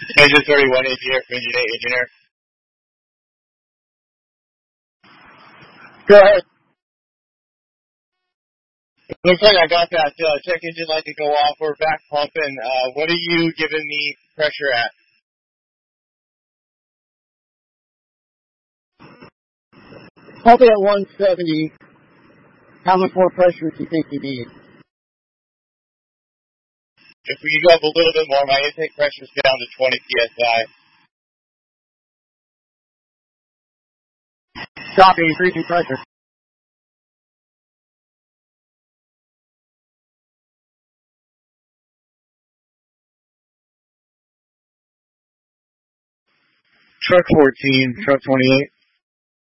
Engine 31 engineer for engine 8 engineer. Go ahead. Looks like I got that check engine light to go off. We're back pumping. What are you giving me pressure at? Probably at 170. How much more pressure do you think you need? If we could go up a little bit more, my intake pressure's down to 20 psi. Copy, increasing pressure. Truck 14, truck 28.